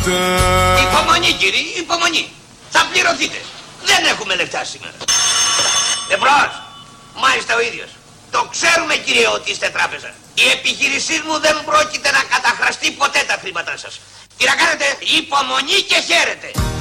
χρήματα. Υπομονή κύριε, υπομονή. Θα πληρωθείτε. Δεν έχουμε λεφτά σήμερα. Εμπρός. Μάλιστα ο ίδιος. Το ξέρουμε κύριε ότι είστε τράπεζα. Η επιχείρησή μου δεν πρόκειται να καταχραστεί ποτέ τα χρήματά σας. Τι να κάνετε, υπομονή και χαίρετε.